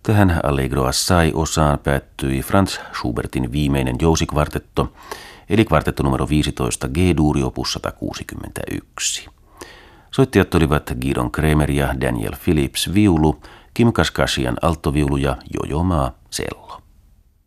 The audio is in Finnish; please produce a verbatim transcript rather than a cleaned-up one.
Tähän Allegro Assai osaan päättyi Franz Schubertin viimeinen jousikvartetto, eli kvartetto numero viisitoista G-duuri opus sata kuusikymmentäyksi. Soittajat olivat Gidon Kremer ja Daniel Phillips viulu, Kim Kaskasian alttoviulu ja Jojo Ma cello.